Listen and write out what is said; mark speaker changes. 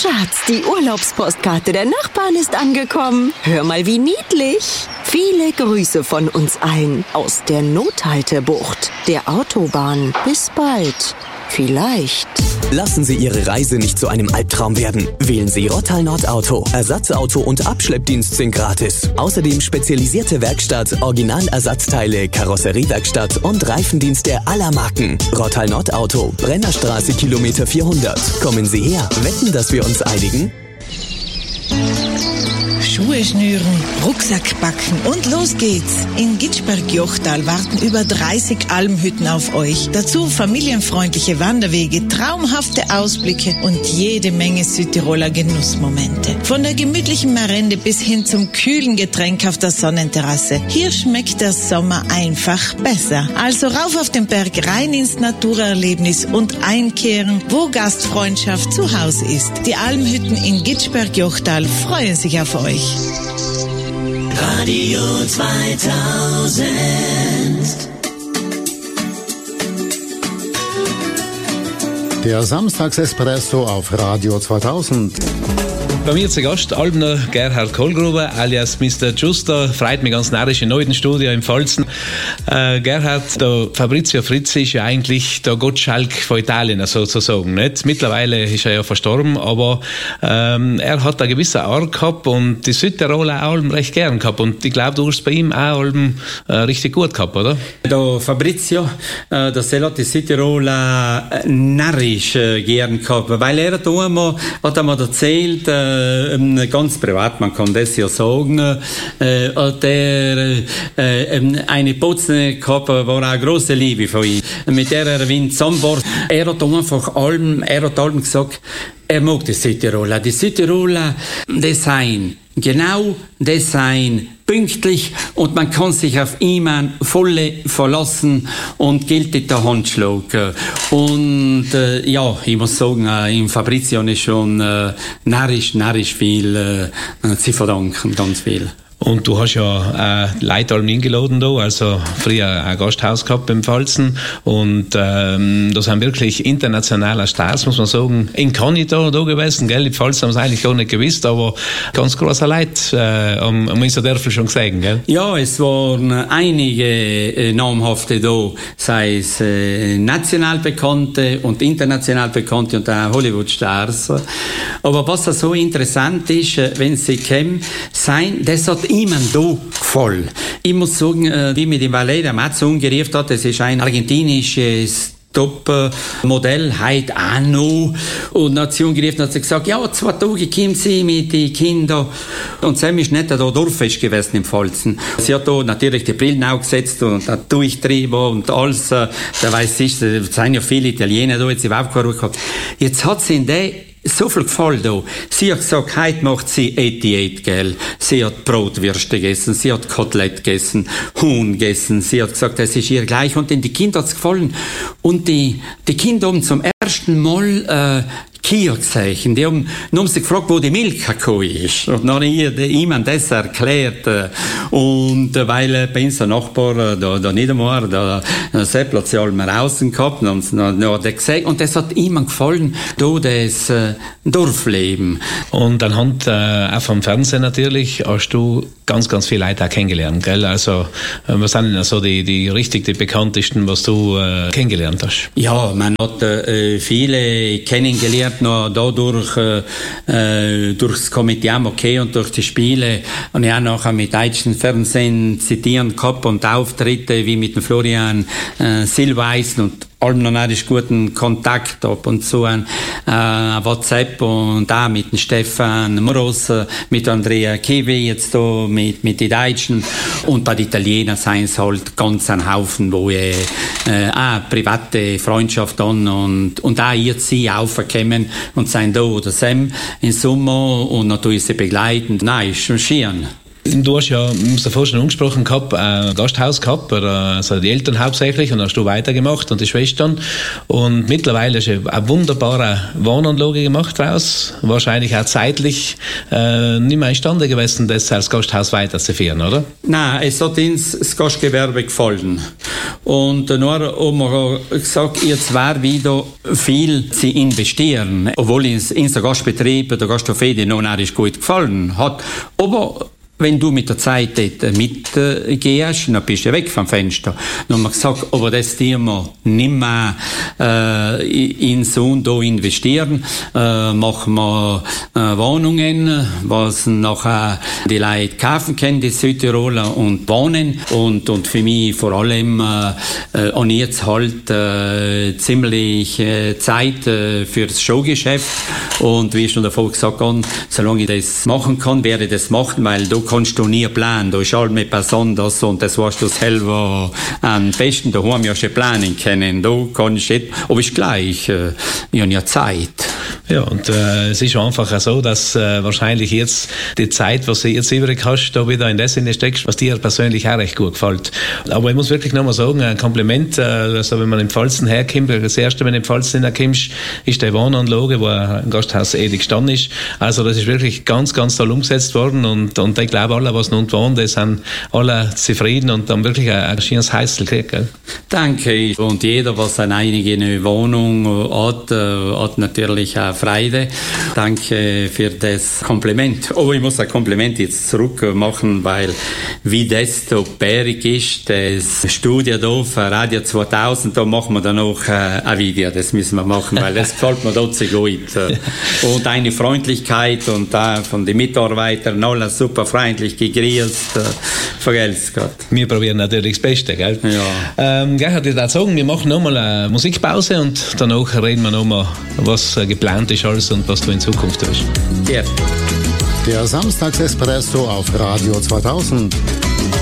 Speaker 1: Schatz, die Urlaubspostkarte der Nachbarn ist angekommen. Hör mal, wie niedlich. Viele Grüße von uns allen aus der Nothaltebucht, der Autobahn. Bis bald. Vielleicht.
Speaker 2: Lassen Sie Ihre Reise nicht zu einem Albtraum werden. Wählen Sie Rottal Nord Auto. Ersatzauto und Abschleppdienst sind gratis. Außerdem spezialisierte Werkstatt, Originalersatzteile, Karosseriewerkstatt und Reifendienste aller Marken. Rottal Nord Auto, Brennerstraße, Kilometer 400. Kommen Sie her. Wetten, dass wir uns einigen?
Speaker 3: Schuhe schnüren, Rucksack packen und los geht's. In Gitschberg-Jochtal warten über 30 Almhütten auf euch. Dazu familienfreundliche Wanderwege, traumhafte Ausblicke und jede Menge Südtiroler Genussmomente. Von der gemütlichen Marende bis hin zum kühlen Getränk auf der Sonnenterrasse. Hier schmeckt der Sommer einfach besser. Also rauf auf den Berg, rein ins Naturerlebnis und einkehren, wo Gastfreundschaft zu Hause ist. Die Almhütten in Gitschberg-Jochtal freuen sich auf euch.
Speaker 4: Radio 2000.
Speaker 5: Der Samstagsespresso auf Radio 2000.
Speaker 6: Bei mir zu Gast Almner Gerhard Kohlgruber alias Mr. Giusto. Freut mich ganz narrisch in neuen Studio in Pfalzen. Gerhard, der Fabrizio Frizzi ist ja eigentlich der Gottschalk von Italien sozusagen. Nicht? Mittlerweile ist er ja verstorben, aber er hat eine gewisse Art gehabt und die Südtiroler Alm recht gern gehabt. Und ich glaube, du hast bei ihm auch Alm richtig gut gehabt, oder?
Speaker 7: Der Fabrizio, der hat die Südtiroler narrisch gern gehabt, weil er hat einmal erzählt, ganz privat, man kann das ja sagen, hat er eine Potzne gehabt, war eine große Liebe von ihm, mit der er zusammenwort. Er hat einfach allem gesagt, er mag die Südtiroler. Die Südtiroler, das sein pünktlich und man kann sich auf ihn voll verlassen und gilt der Handschlag. Und ja, ich muss sagen, im Fabrizio ist schon narrisch viel zu verdanken, ganz viel.
Speaker 6: Und du hast ja Leute allem eingeladen da, also früher ein Gasthaus gehabt beim Pfalzen und da sind wirklich internationale Stars, muss man sagen, inkognito da gewesen, gell? Die Pfalz haben es eigentlich gar nicht gewusst, aber ganz große Leute am Dörfel schon gesehen, gell?
Speaker 7: Ja, es waren einige namhafte da, sei es national bekannte und international bekannte und auch Hollywood-Stars. Aber was so interessant ist, wenn sie kommen, das hat jemand da gefallen. Ich muss sagen, wie mir die Valeria Mazzo angerufen hat, das ist ein argentinisches Top-Modell, heute auch noch. Und dann hat sie angerufen und hat sie gesagt, ja, 2 Tage kommen sie mit den Kindern. Und Sam ist nicht da Dorffest gewesen im Pfalzen. Sie hat da natürlich die Brillen aufgesetzt und das durchgetrieben und alles. Da weiss ich, es sind ja viele Italiener da, jetzt überhaupt keine Ruhe gehabt. Jetzt hat sie in der so viel gefallen da. Sie hat gesagt, heute macht sie 88, gell. Sie hat Brotwürste gegessen, sie hat Kotelett gegessen, Huhn gegessen. Sie hat gesagt, das ist ihr gleich. Und den Kindern hat's gefallen. Und die Kinder haben zum ersten Mal Kia gesehen. Die haben sich gefragt, wo die Milchkakao ist. Und dann hat jemand das erklärt. Und weil bei uns der Nachbar, der Niedermoor, der Sepp hat sie alle mal außen gehabt. Und dann hat er gesagt, und das hat ihm gefallen, da das Dorfleben.
Speaker 6: Und anhand auch vom Fernsehen natürlich hast du ganz, ganz viele Leute auch kennengelernt, gell? Also, was sind denn so die bekanntesten, was du kennengelernt hast?
Speaker 7: Ja, man hat viele kennengelernt, noch dadurch, durchs Komitee okay und durch die Spiele. Und ich auch nachher mit deutschen Fernsehen zitieren gehabt und Auftritte wie mit dem Florian Silbereisen und allem noch nicht guten Kontakt ab und zu an WhatsApp und auch mit dem Stefan Moros, mit Andrea Kiwi jetzt da, mit den Deutschen und bei den Italienern seien es halt ganz ein Haufen, wo ich auch private Freundschaft an und auch jetzt sie aufkommen und sein da oder Sam im Sommer und natürlich sie begleiten. Nein, ist schon schön.
Speaker 6: Du hast ja, wir haben es davor schon angesprochen gehabt, ein Gasthaus gehabt, also die Eltern hauptsächlich, und dann hast du weitergemacht und die Schwestern. Und mittlerweile hast du eine wunderbare Wohnanlage gemacht draus. Wahrscheinlich auch zeitlich nicht mehr imstande gewesen, das als Gasthaus weiterzuführen, oder?
Speaker 7: Nein, es hat uns das Gastgewerbe gefallen. Und dann haben wir gesagt, jetzt wäre wieder viel zu investieren. Obwohl uns der Gastbetrieb, der Gasthofe, noch nicht gut gefallen hat. Aber wenn du mit der Zeit dort mitgehst, dann bist du weg vom Fenster. Dann haben wir gesagt, aber das tun wir nicht mehr in so und da investieren. Machen wir Wohnungen, was nachher die Leute kaufen können, die Südtiroler, und wohnen. Und für mich vor allem und jetzt halt ziemlich Zeit für das Showgeschäft. Und wie ich schon davor gesagt habe, solange ich das machen kann, werde ich das machen, weil du kannst du nie planen. Da ist alles besonders und das weißt du selber am besten. Da haben wir ja schon planen können. Da kannst du, aber ist gleich, ich habe ja Zeit.
Speaker 6: Ja, und es ist einfach so, dass wahrscheinlich jetzt die Zeit, was du jetzt übrig hast, da wieder in das steckst, was dir persönlich auch recht gut gefällt. Aber ich muss wirklich nochmal sagen, ein Kompliment, also wenn man in Pfalzen herkommt, das erste, wenn du in Pfalzen herkommst, ist die Wohnanlage, wo ein Gasthaus ewig gestanden ist. Also das ist wirklich ganz, ganz toll umgesetzt worden, und ich glaube, alle, was nun wohnen, die sind alle zufrieden und haben wirklich ein schönes Heißel gekriegt. Gell?
Speaker 7: Danke. Und jeder, was eine eigene Wohnung hat natürlich auch Freude. Danke für das Kompliment. Aber ich muss ein Kompliment jetzt zurück machen, weil wie das da bärig ist, das Studio da für Radio 2000, da machen wir dann auch ein Video, das müssen wir machen, weil das gefällt mir dort so gut. Und deine Freundlichkeit und da von den Mitarbeitern, alles super freundlich gegrüßt, vergelt's Gott.
Speaker 6: Wir probieren natürlich das Beste, gell?
Speaker 7: Ja.
Speaker 6: Gerhard, ich würde sagen, wir machen nochmal eine Musikpause und danach reden wir nochmal, was geplant ist alles und was du in Zukunft tust.
Speaker 7: Ja.
Speaker 5: Der Samstagsespresso auf Radio 2000.